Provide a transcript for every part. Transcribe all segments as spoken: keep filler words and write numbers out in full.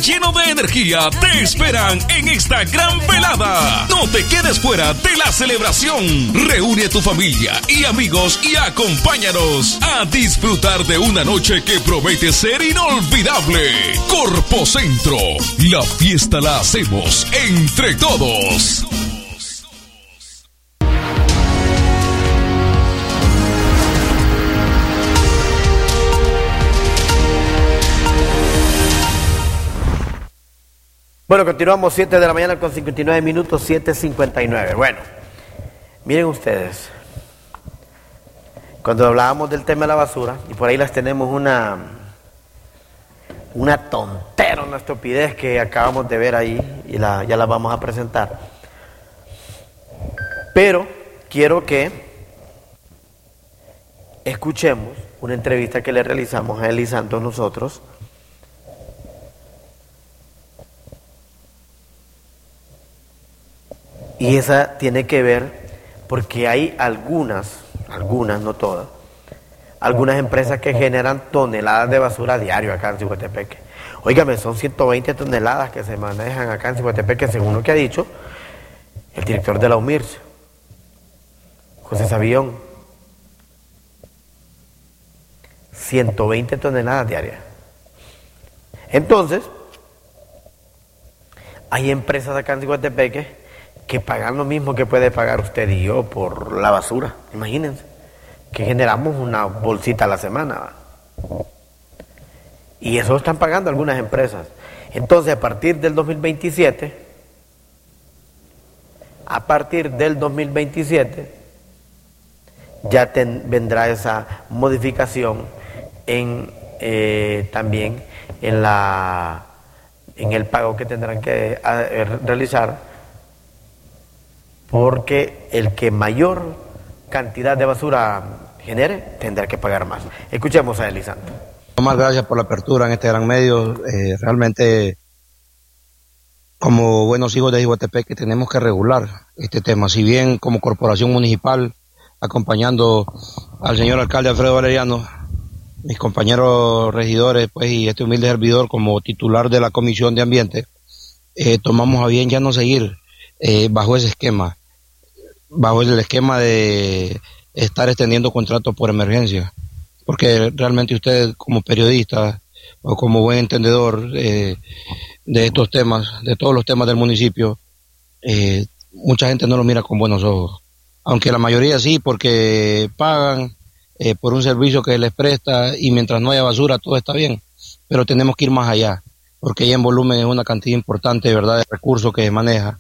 lleno de energía te esperan en esta gran velada. No te quedes fuera de la celebración. Reúne a tu familia y amigos y acompáñanos a disfrutar de una noche que promete ser inolvidable. Corpo Centro, la fiesta la hacemos entre todos. Bueno, continuamos siete de la mañana con cincuenta y nueve minutos, siete cincuenta y nueve. Bueno, miren ustedes, cuando hablábamos del tema de la basura, y por ahí les tenemos una, una tontera, una estupidez que acabamos de ver ahí, y la, ya la vamos a presentar. Pero quiero que escuchemos una entrevista que le realizamos a Eli Santos nosotros, y esa tiene que ver porque hay algunas, algunas, no todas, algunas empresas que generan toneladas de basura diario acá en Ciguatepeque. Óigame, son ciento veinte toneladas que se manejan acá en Ciguatepeque, según lo que ha dicho el director de la U M I R S, José Sabillón. ciento veinte toneladas diarias. Entonces, hay empresas acá en Ciguatepeque que pagan lo mismo que puede pagar usted y yo por la basura. Imagínense que generamos una bolsita a la semana, ¿va? Y eso están pagando algunas empresas. Entonces, a partir del dos mil veintisiete, a partir del dos mil veintisiete, ya ten, vendrá esa modificación en eh, también en la en el pago que tendrán que a, a, realizar, porque el que mayor cantidad de basura genere tendrá que pagar más. Escuchemos a Eli Santos. Más gracias por la apertura en este gran medio. Eh, realmente, como buenos hijos de Ciguatepeque, tenemos que regular este tema. Si bien como corporación municipal, acompañando al señor alcalde Alfredo Valeriano, mis compañeros regidores, pues, y este humilde servidor como titular de la Comisión de Ambiente, eh, tomamos a bien ya no seguir Eh, bajo ese esquema, bajo el esquema de estar extendiendo contratos por emergencia, porque realmente usted como periodista o como buen entendedor eh, de estos temas, de todos los temas del municipio, eh, mucha gente no lo mira con buenos ojos, aunque la mayoría sí, porque pagan eh, por un servicio que les presta y mientras no haya basura todo está bien, pero tenemos que ir más allá, porque ya en volumen es una cantidad importante, de verdad, de recursos que se maneja.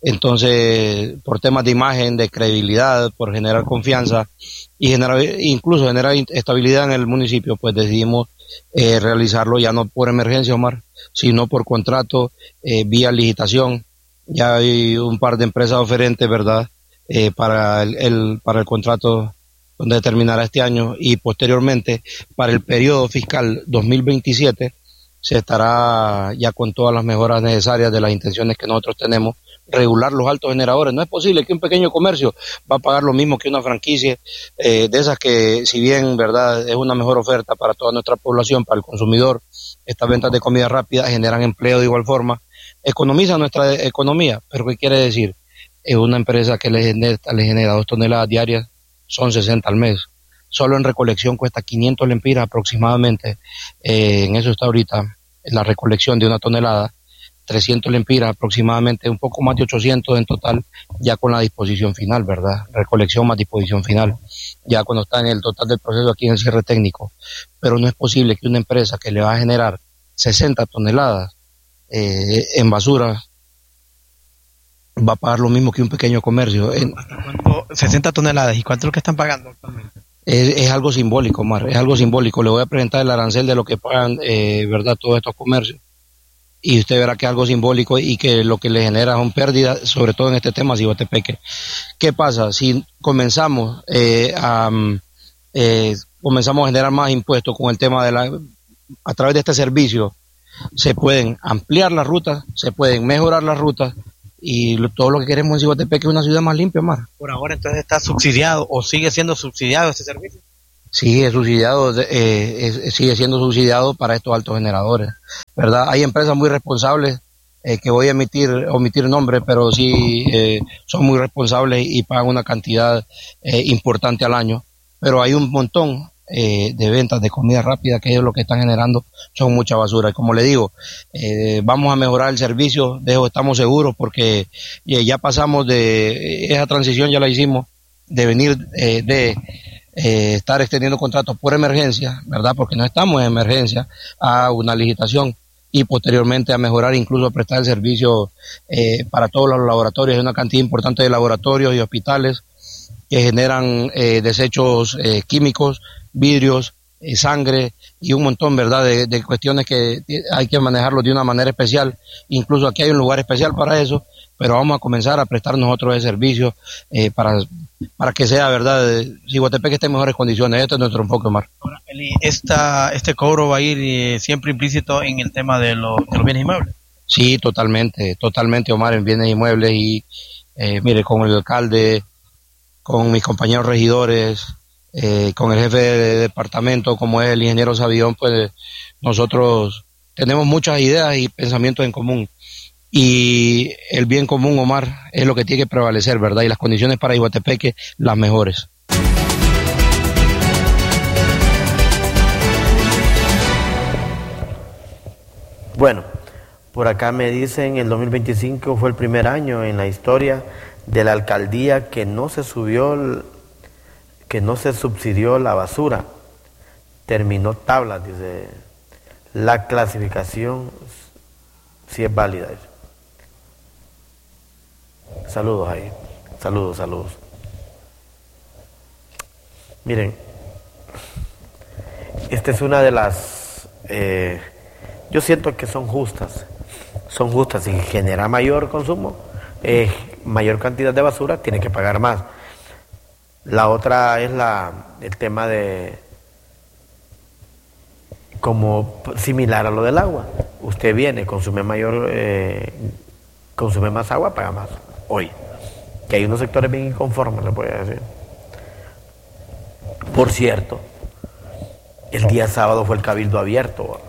Entonces, por temas de imagen, de credibilidad, por generar confianza y generar, incluso generar estabilidad en el municipio, pues decidimos eh, realizarlo ya no por emergencia, Omar, sino por contrato, eh, vía licitación. Ya hay un par de empresas oferentes, ¿verdad?, eh, para el, el para el contrato donde terminará este año, y posteriormente para el periodo fiscal dos mil veintisiete se estará ya con todas las mejoras necesarias de las intenciones que nosotros tenemos, regular los altos generadores. No es posible que un pequeño comercio va a pagar lo mismo que una franquicia eh, de esas que, si bien, verdad, es una mejor oferta para toda nuestra población, para el consumidor, estas ventas de comida rápida generan empleo de igual forma, economizan nuestra economía. Pero ¿qué quiere decir? Es una empresa que le genera, le genera dos toneladas diarias, son sesenta al mes. Solo en recolección cuesta quinientos lempiras aproximadamente, eh, en eso está ahorita, en la recolección de una tonelada, trescientos lempiras aproximadamente, un poco más de ochocientos en total, ya con la disposición final, ¿verdad? Recolección más disposición final, ya cuando está en el total del proceso aquí en el cierre técnico. Pero no es posible que una empresa que le va a generar sesenta toneladas eh, en basura va a pagar lo mismo que un pequeño comercio. En, sesenta toneladas, ¿y cuánto es lo que están pagando actualmente? Es, es algo simbólico, Mar, es algo simbólico. Le voy a presentar el arancel de lo que pagan, eh, ¿verdad?, todos estos comercios. Y usted verá que es algo simbólico y que lo que le genera son pérdidas, sobre todo en este tema Ciguatepeque. ¿Qué pasa? Si comenzamos eh, a eh, comenzamos a generar más impuestos con el tema de la, a través de este servicio, se pueden ampliar las rutas, se pueden mejorar las rutas, y lo, todo lo que queremos en Ciguatepeque es una ciudad más limpia, Mar. Por ahora entonces está subsidiado o sigue siendo subsidiado este servicio. Sí, es subsidiado, eh, es- sigue siendo subsidiado para estos altos generadores, ¿verdad? Hay empresas muy responsables, eh, que voy a emitir, omitir nombres, pero sí eh, son muy responsables y pagan una cantidad eh, importante al año. Pero hay un montón eh, de ventas de comida rápida que ellos lo que están generando son mucha basura. Y como le digo, eh, vamos a mejorar el servicio, de eso estamos seguros, porque eh, ya pasamos de esa transición, ya la hicimos, de venir eh, de eh, estar extendiendo contratos por emergencia, ¿verdad? Porque no estamos en emergencia, a una licitación y posteriormente a mejorar, incluso a prestar el servicio eh, para todos los laboratorios. Hay una cantidad importante de laboratorios y hospitales que generan eh, desechos eh, químicos, vidrios, eh, sangre y un montón, ¿verdad?, de, de cuestiones que hay que manejarlos de una manera especial. Incluso aquí hay un lugar especial para eso, pero vamos a comenzar a prestar nosotros ese servicio eh, para, para que sea, ¿verdad?, Ciguatepec esté en mejores condiciones. Este es nuestro enfoque, Omar. Ahora, Eli, esta, este cobro va a ir eh, siempre implícito en el tema de, lo- de los bienes inmuebles. Sí, totalmente, totalmente, Omar, en bienes inmuebles y, eh, mire, con el alcalde, con mis compañeros regidores, eh, con el jefe de departamento, como es el ingeniero Sabión, pues nosotros tenemos muchas ideas y pensamientos en común. Y el bien común, Omar, es lo que tiene que prevalecer, ¿verdad? Y las condiciones para Iguatepeque, las mejores. Bueno, por acá me dicen el dos mil veinticinco fue el primer año en la historia de la alcaldía que no se subió, el- que no se subsidió la basura. Terminó tablas, dice. La clasificación sí es válida. Saludos ahí. Saludos, saludos. Miren, esta es una de las... eh, yo siento que son justas. Son justas. Si genera mayor consumo, eh, mayor cantidad de basura, tiene que pagar más. La otra es la, el tema de... como similar a lo del agua. Usted viene, consume mayor... eh, consume más agua, paga más. Hoy. Que hay unos sectores bien inconformes, le voy a decir. Por cierto, el día sábado fue el cabildo abierto.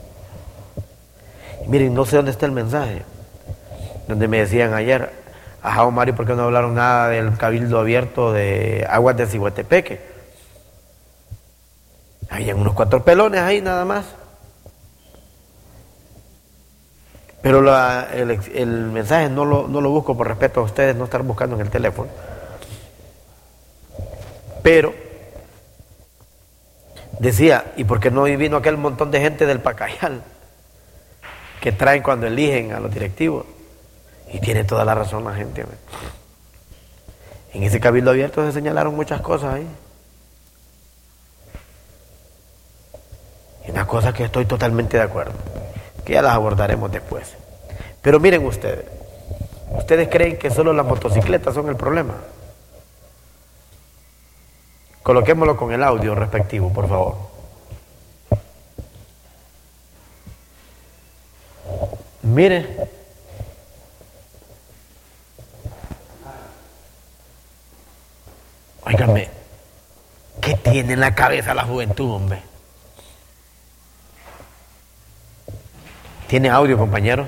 Y miren, no sé dónde está el mensaje. Donde me decían ayer, ajá, Omar, ¿y por qué no hablaron nada del cabildo abierto de aguas de Ciguatepeque? Habían unos cuatro pelones ahí nada más. Pero la, el, el mensaje no lo, no lo busco por respeto a ustedes, no estar buscando en el teléfono. Pero decía, ¿y por qué no vino aquel montón de gente del Pacayal que traen cuando eligen a los directivos? Y tiene toda la razón la gente. En ese cabildo abierto se señalaron muchas cosas ahí. Y una cosa que estoy totalmente de acuerdo, que ya las abordaremos después. Pero miren ustedes, ¿ustedes creen que solo las motocicletas son el problema? Coloquémoslo con el audio respectivo, por favor. Miren. Óigame, ¿qué tiene en la cabeza la juventud, hombre? ¿Tiene audio, compañeros?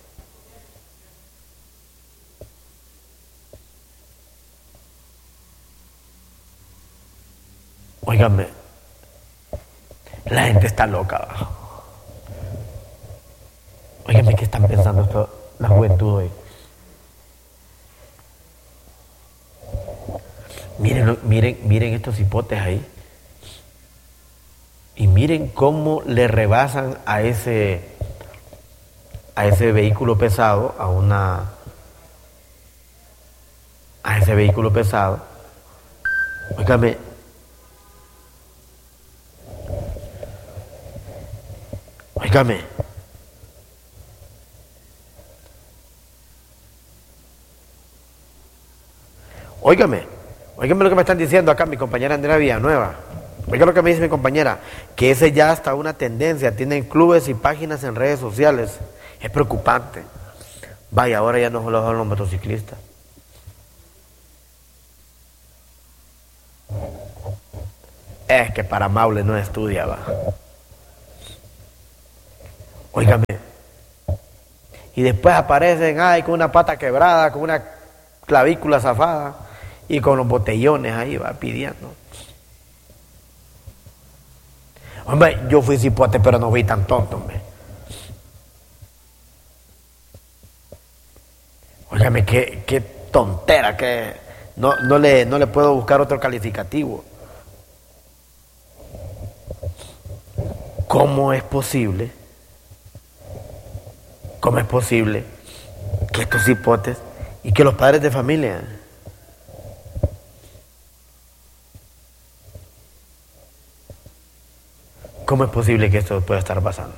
Óigame, la gente está loca. Óigame, ¿qué están pensando esto, la juventud hoy? Miren, miren, miren estos hipotes ahí. Y miren cómo le rebasan a ese, a ese vehículo pesado, a una, a ese vehículo pesado. Óigame, óigame. Óigame, óigame lo que me están diciendo acá mi compañera Andrea Villanueva. Oiga lo que me dice mi compañera, que ese ya está una tendencia, tienen clubes y páginas en redes sociales. Es preocupante. Vaya, ahora ya no solo son los motociclistas. Es que para Maule no estudia, va. Óigame. Y después aparecen, ay, con una pata quebrada, con una clavícula zafada y con los botellones ahí, va, pidiendo. Hombre, yo fui cipote, pero no fui tan tonto, hombre. Óigame, qué, qué tontera, que no, no, le, no le puedo buscar otro calificativo. ¿Cómo es posible? ¿Cómo es posible que estos cipotes y que los padres de familia ¿cómo es posible que esto pueda estar pasando?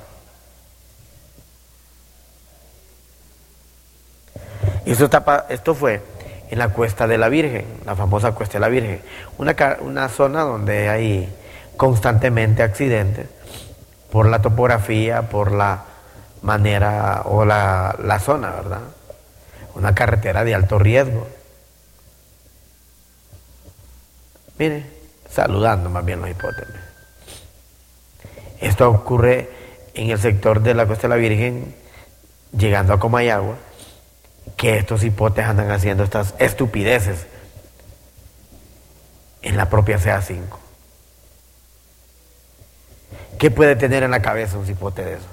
Y esto, está, esto fue en la Cuesta de la Virgen, la famosa Cuesta de la Virgen, una, una zona donde hay constantemente accidentes por la topografía, por la manera o la, la zona, ¿verdad? Una carretera de alto riesgo. Mire, saludando más bien los hipotes. Esto ocurre en el sector de la Cuesta de la Virgen, llegando a Comayagua, que estos hipotes andan haciendo estas estupideces en la propia C A cinco. ¿Qué puede tener en la cabeza un cipote de eso?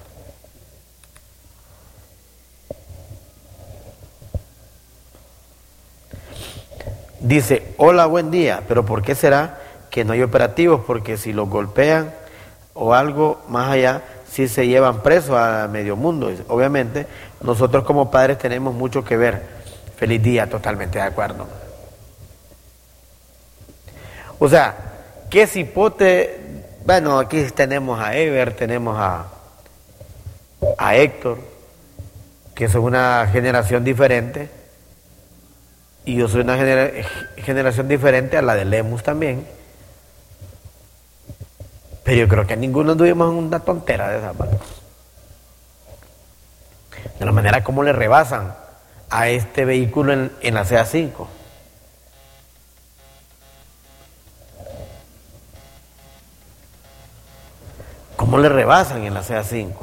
Dice, hola, buen día, pero ¿por qué será que no hay operativos? Porque si los golpean o algo más allá, si se llevan presos a medio mundo. Obviamente, nosotros como padres tenemos mucho que ver. Feliz día, totalmente de acuerdo. O sea, ¿qué cipote? Bueno, aquí tenemos a Ever, tenemos a, a Héctor, que son una generación diferente, y yo soy una genera, generación diferente a la de Lemus también. Pero yo creo que ninguno tuvimos una tontera de esa parte. De la manera como le rebasan a este vehículo en, en la C A cinco. ¿Cómo le rebasan en la C A cinco?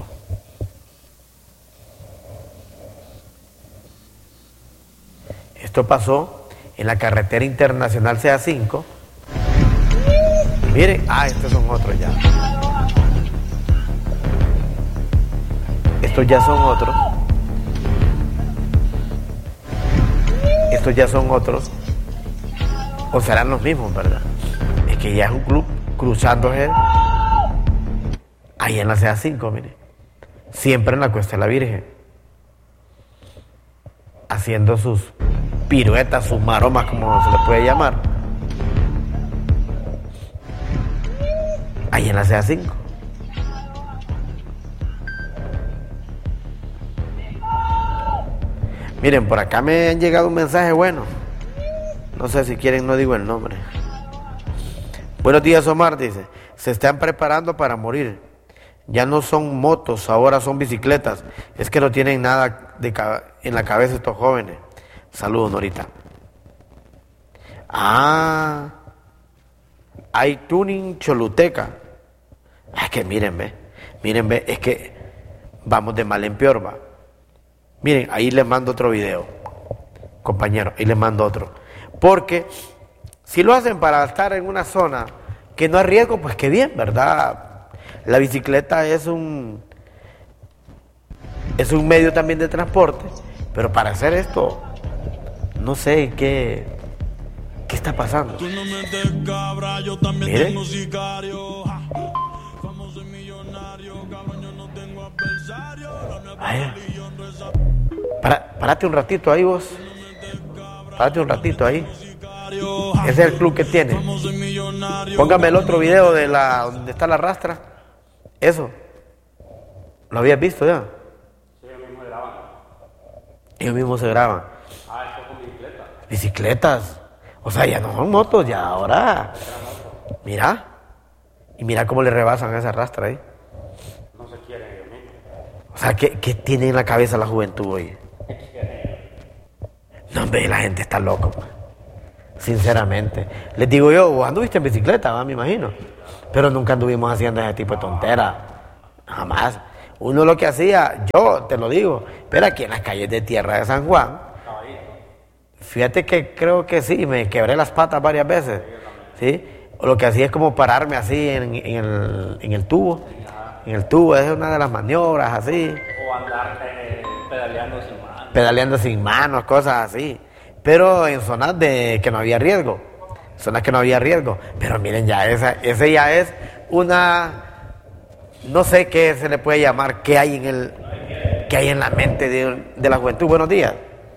Esto pasó en la carretera internacional C A cinco. Miren, ah, estos son otros ya. Estos ya son otros. Estos ya son otros. O serán los mismos, ¿verdad? Es que ya es un club cruzándose ahí en la C A cinco, miren. Siempre en la Cuesta de la Virgen. Haciendo sus piruetas, sus maromas, como se les puede llamar. Ahí en la C A cinco. Miren, por acá me han llegado un mensaje bueno. No sé si quieren, no digo el nombre. Buenos días, Omar, dice. Se están preparando para morir. Ya no son motos, ahora son bicicletas. Es que no tienen nada de en la cabeza estos jóvenes. Saludos, Norita. Ah, hay tuning choluteca. Es que miren, ve, miren, ve, es que vamos de mal en peor, va. Miren, ahí les mando otro video, compañero, ahí les mando otro. Porque si lo hacen para estar en una zona que no hay riesgo, pues qué bien, ¿verdad? La bicicleta es un es un medio también de transporte, pero para hacer esto, no sé qué qué está pasando. Miren. Vaya. Para, párate un ratito ahí vos. Párate un ratito ahí. Ese es el club que tiene. Póngame el otro video de la donde está la rastra. Eso. ¿Lo habías visto ya? Sí, ellos mismos se graban. Ellos mismos se graban. Ah, esto con bicicletas. Bicicletas. O sea, ya no son motos, ya ahora. Mira. Y mira cómo le rebasan a esa rastra ahí. No se quieren ellos mismos. O sea, ¿qué, qué tiene en la cabeza la juventud hoy? No, hombre, la gente está loca, pues. Sinceramente. Les digo yo, ¿vos anduviste en bicicleta, va? Me imagino. pero nunca anduvimos haciendo ese tipo de tonteras, jamás. Uno lo que hacía, yo te lo digo, pero aquí en las calles de Tierra de San Juan, fíjate que creo que sí, me quebré las patas varias veces, ¿sí? Lo que hacía es como pararme así en, en, el, en el tubo, en el tubo, es una de las maniobras así. O andar eh, pedaleando sin manos. Pedaleando sin manos, cosas así. Pero en zonas de que no había riesgo, zonas que no había riesgo. Pero miren, ya esa, ese ya es una, no sé qué se le puede llamar, qué hay en el, qué hay en la mente de, de la juventud. Buenos días.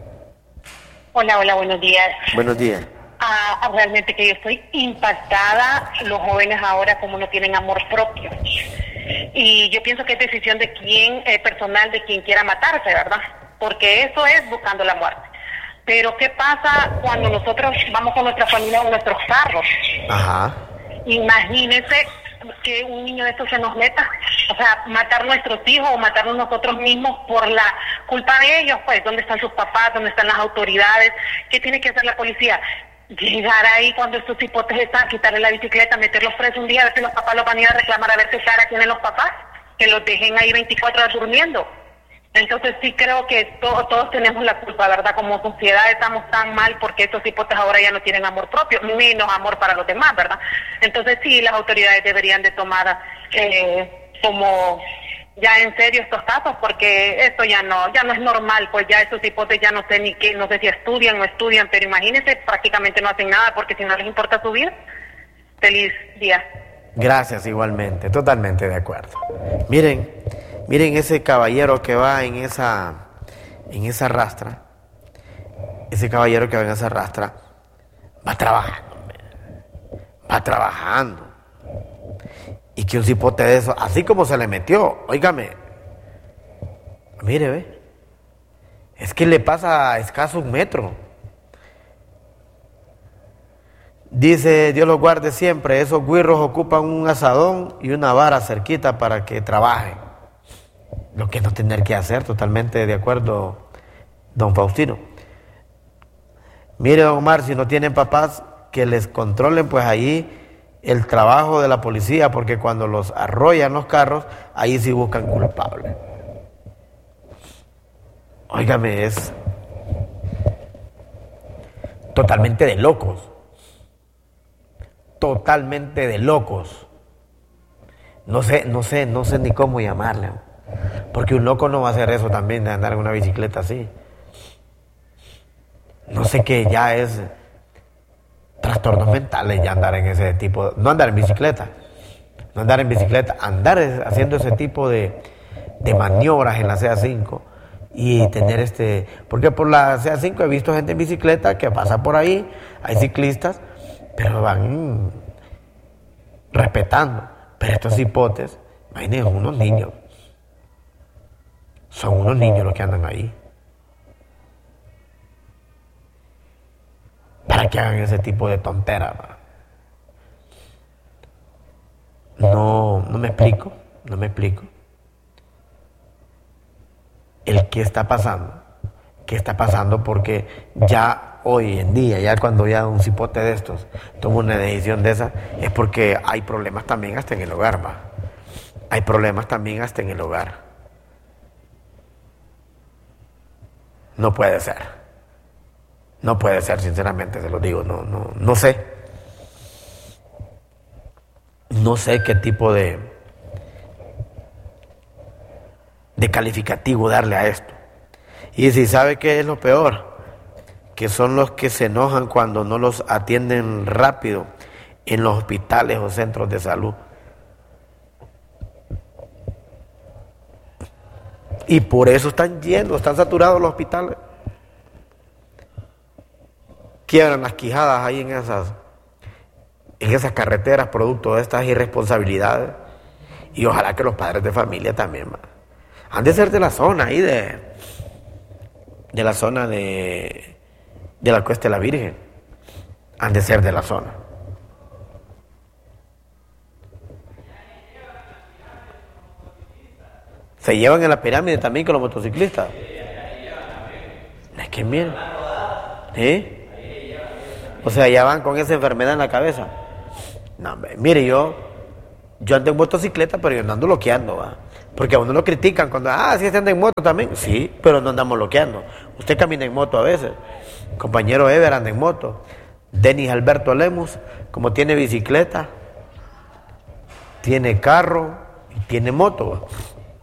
Hola, hola, buenos días. Buenos días. Ah, realmente que yo estoy impactada, los jóvenes ahora como no tienen amor propio. Y yo pienso que es decisión de quien, eh, personal de quien quiera matarse, ¿verdad? Porque eso es buscando la muerte. Pero ¿qué pasa cuando nosotros vamos con nuestra familia o nuestros carros? Ajá. Imagínense que un niño de estos se nos meta, o sea, matar nuestros hijos o matarnos nosotros mismos por la culpa de ellos, pues, ¿dónde están sus papás? ¿Dónde están las autoridades? ¿Qué tiene que hacer la policía? Llegar ahí cuando estos hipotes están, quitarle la bicicleta, meterlos presos un día, a ver si los papás los van a ir a reclamar, a ver qué cara tienen los papás, que los dejen ahí veinticuatro horas durmiendo. Entonces sí creo que to- todos tenemos la culpa, ¿verdad? Como sociedad estamos tan mal porque estos hipotes ahora ya no tienen amor propio, menos amor para los demás, ¿verdad? Entonces sí, las autoridades deberían de tomar eh, como ya en serio estos casos, porque esto ya no ya no es normal, pues ya estos hipotes ya no sé ni qué, no sé si estudian o estudian, pero imagínense, prácticamente no hacen nada porque si no les importa su vida. Feliz día. Gracias, igualmente, totalmente de acuerdo. Miren, miren ese caballero que va en esa, en esa rastra, ese caballero que va en esa rastra, va trabajando, va trabajando. Y que un cipote de eso, así como se le metió, óigame, mire, ve, es que le pasa a escaso un metro. Dice, Dios los guarde siempre, esos güirros ocupan un asadón y una vara cerquita para que trabajen. Lo que no tener que hacer, totalmente de acuerdo, don Faustino. Mire, don Omar, si no tienen papás que les controlen, pues ahí el trabajo de la policía, porque cuando los arrollan los carros, ahí sí buscan culpables. Óigame, es totalmente de locos. Totalmente de locos. No sé, no sé, no sé ni cómo llamarle. Porque un loco no va a hacer eso también, de andar en una bicicleta así. No sé qué ya es trastornos mentales ya andar en ese tipo, no andar en bicicleta, no andar en bicicleta, andar haciendo ese tipo de, de maniobras en la C A cinco y tener este, porque por la C A cinco he visto gente en bicicleta que pasa por ahí, hay ciclistas, pero van respetando, pero estos hipotes, imagínense, unos niños, son unos niños los que andan ahí. Para que hagan ese tipo de tonteras. No, no me explico, no me explico. El qué está pasando, qué está pasando, porque ya hoy en día, ya cuando ya un cipote de estos toma una decisión de esa, es porque hay problemas también hasta en el hogar, va. Hay problemas también hasta en el hogar. No puede ser. No puede ser, sinceramente, se lo digo, no, no, no sé. No sé qué tipo de, de calificativo darle a esto. Y si sabe qué es lo peor, que son los que se enojan cuando no los atienden rápido en los hospitales o centros de salud. Y por eso están llenos, están saturados los hospitales. Quiebran las quijadas ahí en esas, en esas carreteras producto de estas irresponsabilidades. Y ojalá que los padres de familia también, man, han de ser de la zona ahí de, de la zona de, de la Cuesta de la Virgen. Han de ser de la zona. Se llevan en la pirámide también con los motociclistas. Es que miren, ¿eh? O sea, ya van con esa enfermedad en la cabeza. No, hombre, mire, yo, Yo ando en motocicleta, pero yo no ando loqueando, ¿va? Porque a uno lo critican cuando, ah, sí, se anda en moto también. Sí, pero no andamos loqueando. Usted camina en moto a veces. Compañero Ever anda en moto. Denis Alberto Lemus, como tiene bicicleta, tiene carro y tiene moto, ¿va?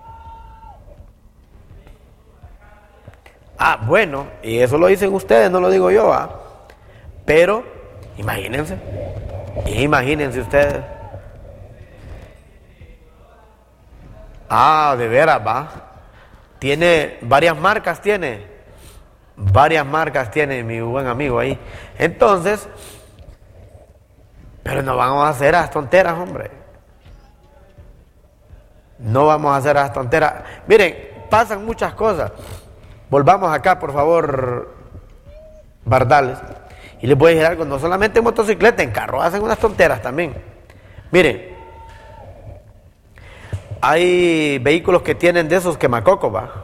Ah, bueno, y eso lo dicen ustedes, no lo digo yo, ¿va? Pero, imagínense, imagínense ustedes. Ah, de veras, va. Tiene varias marcas, tiene. Varias marcas tiene mi buen amigo ahí. Entonces, pero no vamos a hacer las tonteras, hombre. No vamos a hacer las tonteras. Miren, pasan muchas cosas. Volvamos acá, por favor, Bardales. Y les voy a decir algo, no solamente en motocicleta, en carro hacen unas tonteras también. Miren, hay vehículos que tienen de esos quemacocos, va.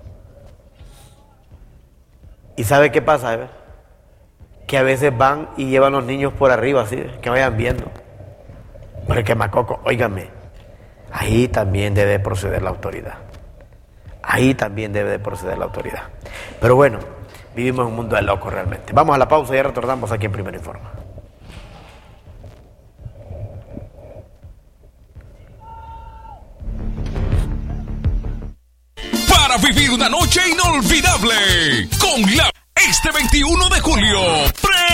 ¿Y sabe qué pasa, eh? Que a veces van y llevan a los niños por arriba, así, que vayan viendo. Pero el quemacoco, óigame, ahí también debe proceder la autoridad. Ahí también debe de proceder la autoridad. Pero bueno, vivimos en un mundo de locos realmente. Vamos a la pausa y ya retornamos aquí en Primero Informa. Para vivir una noche inolvidable con la este veintiuno de julio.